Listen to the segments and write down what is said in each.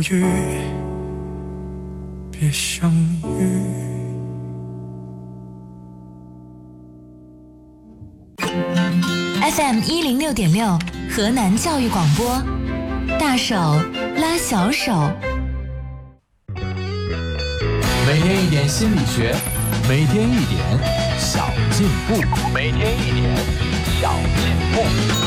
遇，别相遇。 FM106.6河南教育广播，大手拉小手。 每天一点心理学，每天一点小进步，每天一点小进步。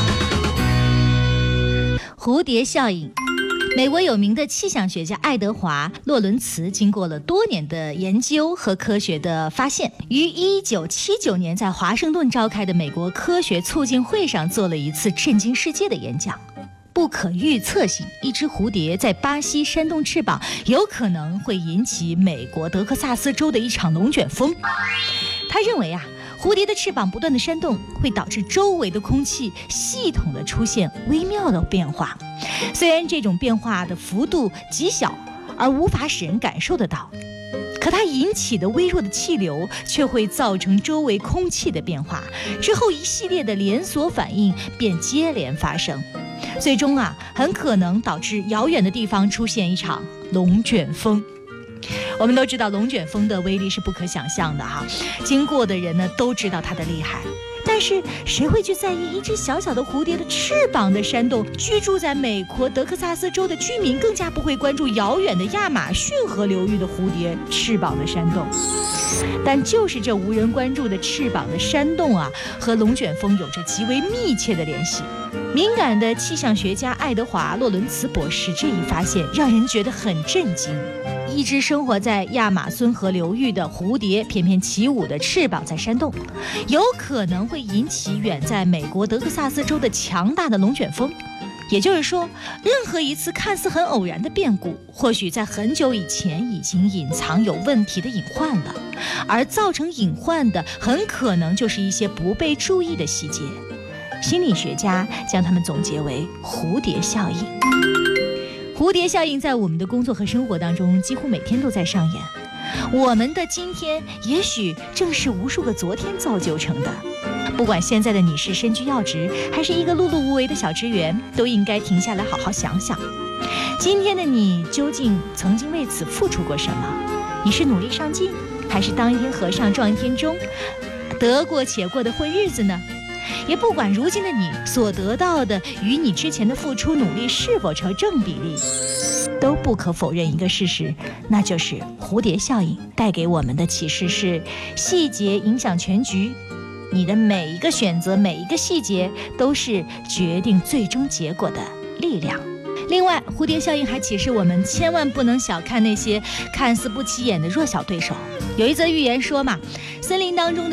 蝴蝶效应。美国有名的气象学家爱德华·洛伦茨经过了多年的研究和科学的发现，于1979年在华盛顿召开的美国科学促进会上做了一次震惊世界的演讲。不可预测性，一只蝴蝶在巴西扇动翅膀，有可能会引起美国德克萨斯州的一场龙卷风。他认为蝴蝶的翅膀不断的扇动，会导致周围的空气系统的出现微妙的变化。虽然这种变化的幅度极小，而无法使人感受得到，可它引起的微弱的气流却会造成周围空气的变化，之后一系列的连锁反应便接连发生，最终很可能导致遥远的地方出现一场龙卷风。我们都知道龙卷风的威力是不可想象的经过的人呢都知道它的厉害，但是谁会去在意一只小小的蝴蝶的翅膀的扇动？居住在美国德克萨斯州的居民更加不会关注遥远的亚马逊河流域的蝴蝶翅膀的扇动。但就是这无人关注的翅膀的扇动和龙卷风有着极为密切的联系。敏感的气象学家爱德华·洛伦茨博士这一发现让人觉得很震惊。一只生活在亚马孙河流域的蝴蝶翩翩起舞的翅膀在扇动，有可能会引起远在美国德克萨斯州的强大的龙卷风。也就是说，任何一次看似很偶然的变故，或许在很久以前已经隐藏有问题的隐患了，而造成隐患的很可能就是一些不被注意的细节。心理学家将它们总结为蝴蝶效应。蝴蝶效应在我们的工作和生活当中几乎每天都在上演，我们的今天也许正是无数个昨天造就成的。不管现在的你是身居要职，还是一个碌碌无为的小职员，都应该停下来好好想想，今天的你究竟曾经为此付出过什么？你是努力上进，还是当一天和尚撞一天钟，得过且过的混日子呢？也不管如今的你所得到的与你之前的付出努力是否成正比例，都不可否认一个事实，那就是蝴蝶效应带给我们的启示是：细节影响全局，你的每一个选择，每一个细节都是决定最终结果的力量。另外，蝴蝶效应还启示我们千万不能小看那些看似不起眼的弱小对手。有一则寓言说森林当中的